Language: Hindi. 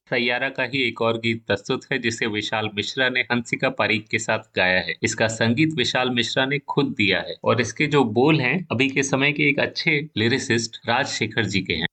सैयारा का ही एक और गीत प्रस्तुत है जिसे विशाल मिश्रा ने हंसिका पारीक के साथ गाया है। इसका संगीत विशाल मिश्रा ने खुद दिया है और इसके जो बोल हैं अभी के समय के एक अच्छे लिरिसिस्ट राजशेखर जी के हैं।